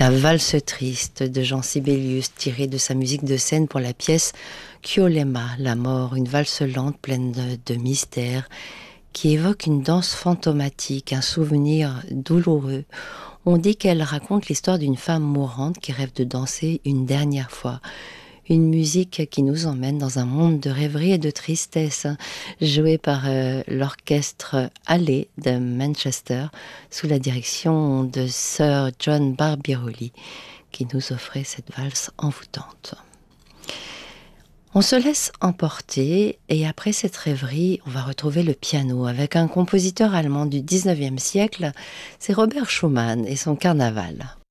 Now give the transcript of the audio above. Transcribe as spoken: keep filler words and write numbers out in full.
La valse triste de Jean Sibelius, tirée de sa musique de scène pour la pièce Kyolema, la mort, une valse lente pleine de, de mystère, qui évoque une danse fantomatique, un souvenir douloureux. On dit qu'elle raconte l'histoire d'une femme mourante qui rêve de danser une dernière fois. Une musique qui nous emmène dans un monde de rêverie et de tristesse, jouée par euh, l'orchestre Hallé de Manchester, sous la direction de Sir John Barbirolli, qui nous offrait cette valse envoûtante. On se laisse emporter et après cette rêverie, on va retrouver le piano avec un compositeur allemand du dix-neuvième siècle, c'est Robert Schumann et son Carnaval.